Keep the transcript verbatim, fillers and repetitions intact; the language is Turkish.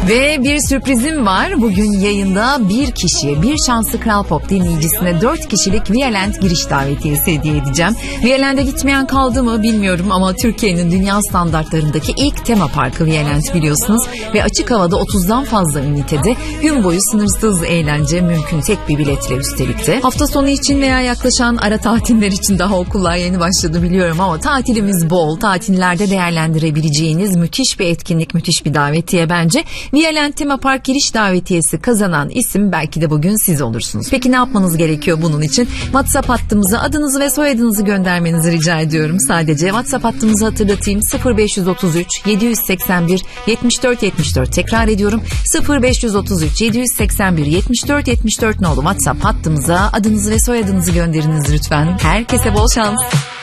Ve bir sürprizim var. Bugün yayında bir kişiye, bir şanslı Kral Pop dinleyicisine dört kişilik Violent giriş davetiyesi hediye edeceğim. Violent'e gitmeyen kaldı mı bilmiyorum ama Türkiye'nin dünya standartlarındaki ilk tema parkı Violent biliyorsunuz. Ve açık havada otuzdan fazla ünitede gün boyu sınırsız eğlence mümkün, tek bir biletle üstelik de. Hafta sonu için veya yaklaşan ara tatiller için, daha okullar yeni başladı biliyorum ama tatilimiz bol. Tatillerde değerlendirebileceğiniz müthiş bir etkinlik, müthiş bir davetiye bence. Violent Tema Park giriş davetiyesi kazanan isim belki de bugün siz olursunuz. Peki ne yapmanız gerekiyor bunun için? WhatsApp hattımıza adınızı ve soyadınızı göndermenizi rica ediyorum. Sadece WhatsApp hattımızı hatırlatayım. sıfır beş otuz üç yedi seksen bir yetmiş dört yetmiş dört, tekrar ediyorum. sıfır beş otuz üç yedi seksen bir yetmiş dört yetmiş dört nolu WhatsApp hattımıza adınızı ve soyadınızı gönderiniz lütfen. Herkese bol şans.